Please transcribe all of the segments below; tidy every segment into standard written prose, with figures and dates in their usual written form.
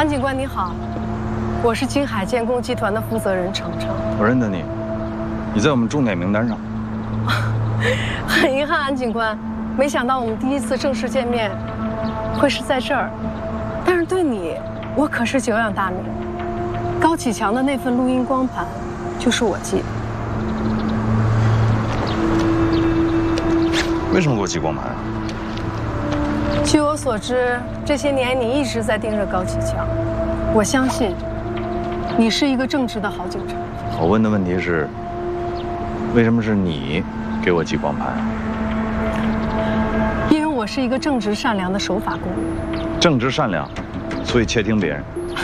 安警官你好，我是金海建工集团的负责人程程。 我认得你，你在我们重点名单上。 很遗憾，安警官，没想到我们第一次正式见面会是在这儿。但是对你，我可是久仰大名。高启强的那份录音光盘，就是我寄的。 为什么给我寄光盘啊？ 据我所知，这些年你一直在盯着高启强。我相信，你是一个正直的好警察。 我问的问题是，为什么是你给我寄光盘啊？ 因为我是一个正直善良的守法公民。 正直善良，所以窃听别人。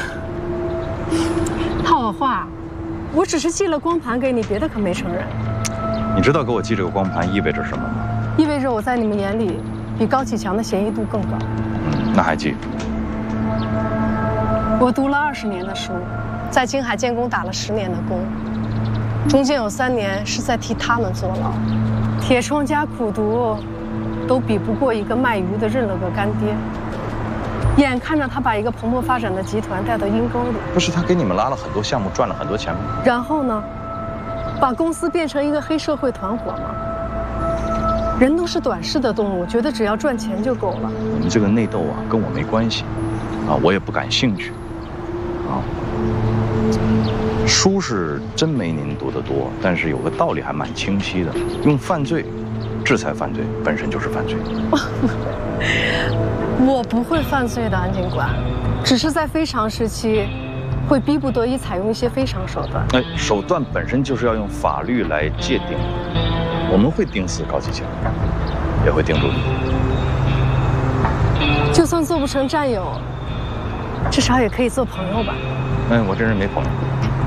套我话，我只是寄了光盘给你，别的可没承认。 你知道给我寄这个光盘意味着什么吗？ 意味着我在你们眼里比高启强的嫌疑度更高。 那还记？ 我读了20年的书，在金海建工打了10年的工，中间有3年是在替他们坐牢。铁窗加苦读，都比不过一个卖鱼的认了个干爹。眼看着他把一个蓬勃发展的集团带到阴沟里， 不是他给你们拉了很多项目，赚了很多钱吗？ 然后呢，把公司变成一个黑社会团伙吗？人都是短视的动物，觉得只要赚钱就够了。 你们这个内斗啊，跟我没关系，啊，我也不感兴趣，啊。书是真没您读得多，但是有个道理还蛮清晰的：用犯罪制裁犯罪，本身就是犯罪。 我不会犯罪的，安警官，只是在非常时期，会逼不得已采用一些非常手段。 手段本身就是要用法律来界定。我们会盯死高启强，也会盯住你。 就算做不成战友，至少也可以做朋友吧。 我这人没朋友。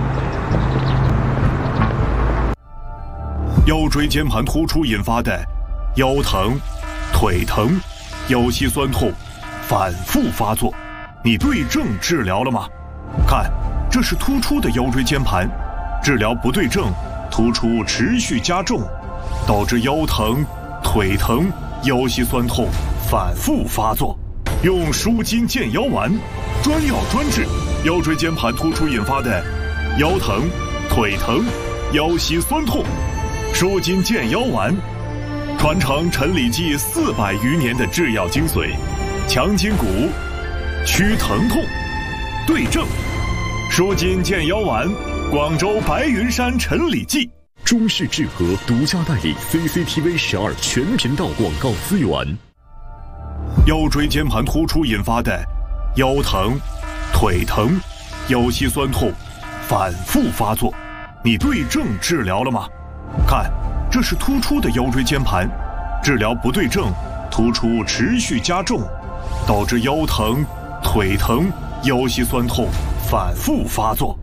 腰椎间盘突出引发的腰疼、腿疼、腰膝酸痛反复发作，你对症治疗了吗？看，这是突出的腰椎间盘，治疗不对症，突出持续加重，导致腰疼、腿疼、腰膝酸痛反复发作。用舒筋健腰丸，专药专治腰椎间盘突出引发的腰疼、腿疼、腰膝酸痛。舒筋健腰丸，传承陈李济400余年的制药精髓，强筋骨，祛疼痛，对症。舒筋健腰丸，广州白云山陈李济。 中视智和独家代理 CCTV 12全频道广告资源。 腰椎间盘突出引发的腰疼、腿疼、腰膝酸痛反复发作，你对症治疗了吗？看，这是突出的腰椎间盘，治疗不对症，突出持续加重，导致腰疼、腿疼、腰膝酸痛反复发作。